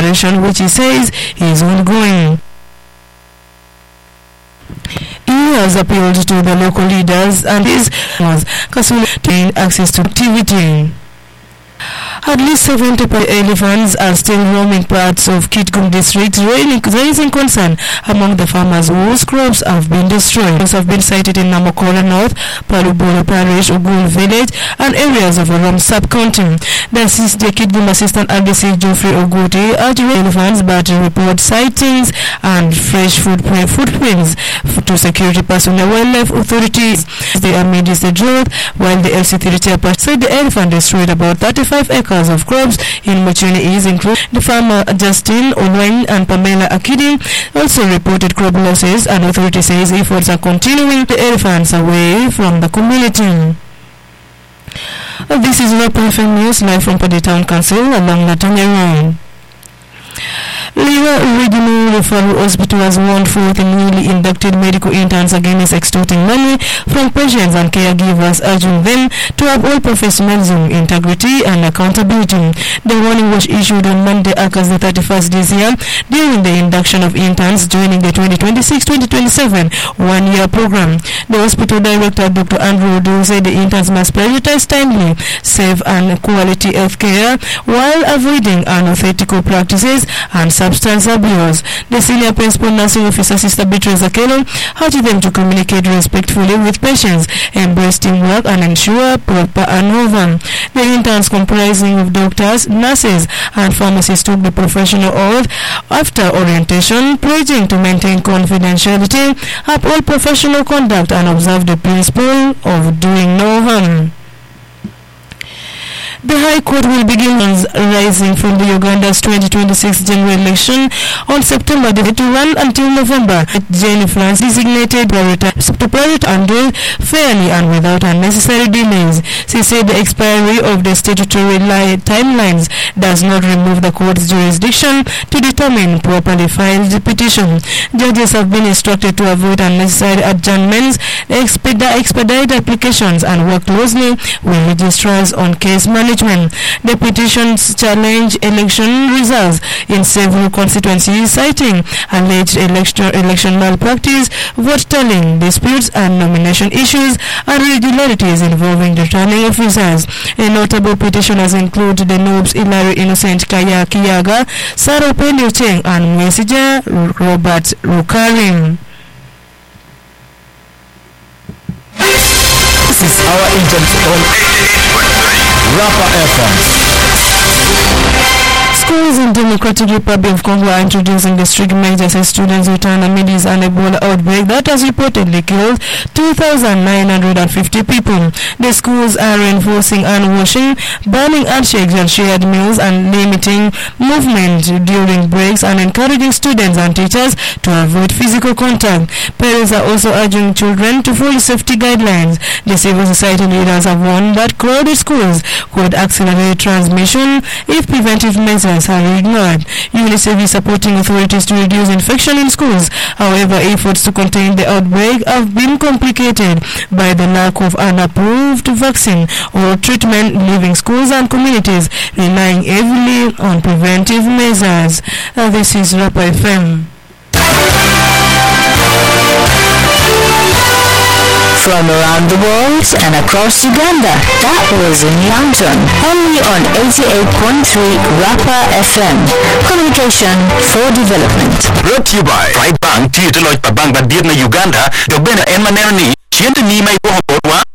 operation which he says is ongoing. He has appealed to the local leaders and his Kasulu to gain access to activity. At least 70 elephants are still roaming parts of Kitgum district, raising concern among the farmers whose crops have been destroyed. Those have been sighted in Namakora North, Palubora Parish, Ogun Village, and areas of Aram sub-county. The Kitgum Assistant RDC Geoffrey Oguti urged elephants but report sightings and fresh footprints to security personnel wildlife authorities. They are amidst the drought, while the LC3 chairperson said the elephant destroyed about 35 acres of crops in Mochuni East, including the farmer Justin Olwain and Pamela Akidi also reported crop losses, and authority says efforts are continuing to elephants away from the community. This is Local FM News live from Padi Town Council along Latanya Road. Liwa Regional Referral Hospital has warned forth newly inducted medical interns against extorting money from patients and caregivers, urging them to uphold professionalism, integrity, and accountability. The warning was issued on Monday, August the 31st this year, during the induction of interns joining the 2026-2027 one-year program. The hospital director, Dr. Andrew Odu, said the interns must prioritize timely, safe, and quality health care while avoiding unethical practices and substance abuse. The senior principal nursing officer, Sister Beatrice Akelo, urged them to communicate respectfully with patients, embrace teamwork, and ensure proper handover. The interns, comprising of doctors, nurses, and pharmacists, took the professional oath after orientation, pledging to maintain confidentiality, uphold professional conduct, and observe the principle of doing no harm. The High Court will begin rising from the Uganda's 2026 general election on September to run until November. Jenny France designated to handle fairly and without unnecessary delays. She said the expiry of the statutory timelines does not remove the court's jurisdiction to determine properly filed petitions. Judges have been instructed to avoid unnecessary adjournments, expedite applications, and work closely with registrars on case management. The petitions challenge election results in several constituencies, citing alleged election malpractice, vote tallying disputes, and nomination issues and irregularities involving returning officers. A notable petitioners include the Noobs Hilary Innocent Kaya Kiyaga, Sarah Pendio Cheng, and Messenger Robert Rukarim. This is our internet on Rapper FM. Schools in Democratic Republic of Congo are introducing the strict measures as students return amid an Ebola outbreak that has reportedly killed 2,950 people. The schools are reinforcing hand washing, banning handshakes and shared meals, and limiting movement during breaks, and encouraging students and teachers to avoid physical contact. Parents are also urging children to follow safety guidelines. The civil society leaders have warned that crowded schools could accelerate transmission if preventive measures are ignored. UNICEF is supporting authorities to reduce infection in schools. However, efforts to contain the outbreak have been complicated by the lack of an approved vaccine or treatment, leaving schools and communities relying heavily on preventive measures. This is Rapper FM. From around the world and across Uganda, that was in London, only on 88.3 Rapper FM. Communication for development. Brought to you by Bank, Tito Lloyd Bank, Badirna Uganda, Dobena Emanelni, Chienta Nima Ipohorwa,